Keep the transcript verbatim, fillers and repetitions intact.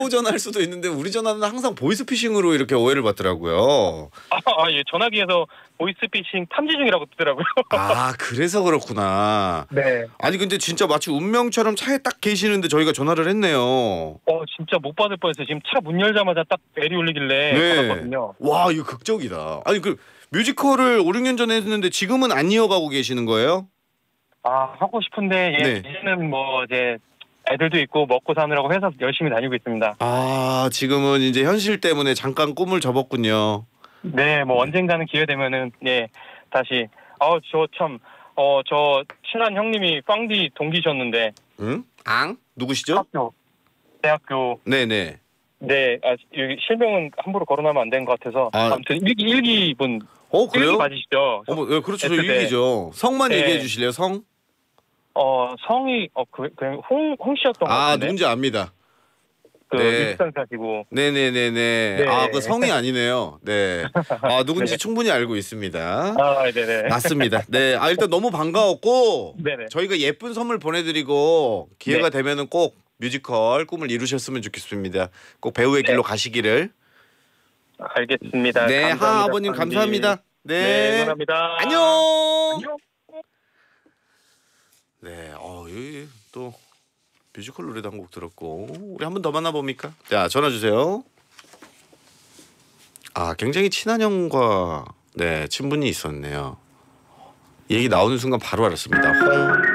전화할 수도 있는데 우리 전화는 항상 보이스피싱으로 이렇게 오해를 받더라고요. 아, 아, 예. 전화기에서 보이스피싱 탐지 중이라고 뜨더라고요. 아, 그래서 그렇구나. 네. 아니 근데 진짜 마치 운명처럼 차에 딱 계시는데 저희가 전화를 했네요. 어, 진짜 못 받을 뻔했어요. 지금 차 문 열자마자 딱 벨이 울리길래 네. 받았거든요. 와, 이거 극적이다. 아니 그 뮤지컬을 오, 육 년 전에 했는데 지금은 안 이어가고 계시는 거예요? 아, 하고 싶은데 예, 네. 이제는 뭐 이제 애들도 있고 먹고 사느라고 회사 열심히 다니고 있습니다. 아, 지금은 이제 현실 때문에 잠깐 꿈을 접었군요. 네, 뭐 언젠가는 기회 되면은 예 다시 어 저 참 어 저 친한 형님이 빵디 동기셨는데 응? 앙? 누구시죠? 학교 대학교 네네. 네 아, 여기 실명은 함부로 거론하면 안 되는 것 같아서 아. 아무튼 일기 일기 분 어, 그래요? 일기 맞으시죠? 어머, 예, 그렇죠. 저 에스대. 일기죠. 성만 네. 얘기해 주실래요? 성? 어 성이 어그 그냥 홍홍 씨였던 것 아, 같은데 누군지 압니다. 그 네. 일산 사시고 네네네네. 네. 아, 그 성이 아니네요. 네. 아, 누군지 네. 충분히 알고 있습니다. 아 네네 맞습니다. 네. 아, 일단 너무 반가웠고 네네 저희가 예쁜 선물 보내드리고 기회가 네. 되면은 꼭 뮤지컬 꿈을 이루셨으면 좋겠습니다. 꼭 배우의 길로 네. 가시기를. 알겠습니다. 네, 감사합니다, 하 아버님 빵디. 감사합니다. 네. 네, 응원합니다. 안녕. 안녕. 네, 어, 여기 또 뮤지컬 노래도 한 곡 들었고 우리 한 번 더 만나봅니까? 자, 전화 주세요. 아, 굉장히 친한 형과 네 친분이 있었네요. 얘기 나오는 순간 바로 알았습니다. 홍